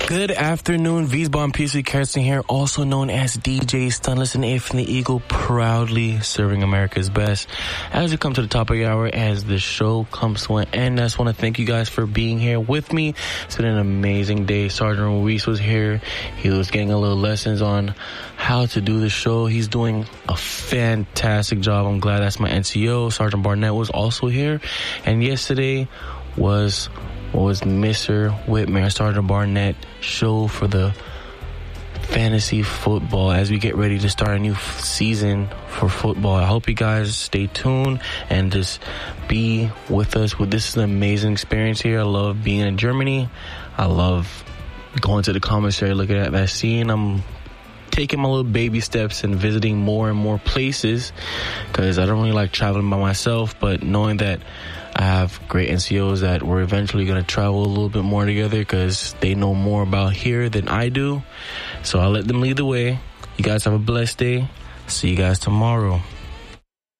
Good afternoon, Wiesbaden PC Kersten here, also known as DJ Stunless and A from the Eagle, proudly serving America's best. As we come to the top of the hour, as the show comes to an end, I just want to thank you guys for being here with me. It's been an amazing day. Sergeant Ruiz was here. He was getting a little lessons on how to do the show. He's doing a fantastic job. I'm glad that's my NCO. Sergeant Barnett was also here. And yesterday was Mr. Whitmer, Sergeant Barnett show for the fantasy football as we get ready to start a new season for football. I hope you guys stay tuned and just be with us. This is an amazing experience here. I love being in Germany. I love going to the commissary, looking at that scene. I'm taking my little baby steps and visiting more and more places because I don't really like traveling by myself, but knowing that I have great NCOs that we're eventually going to travel a little bit more together because they know more about here than I do. So I'll let them lead the way. You guys have a blessed day. See you guys tomorrow.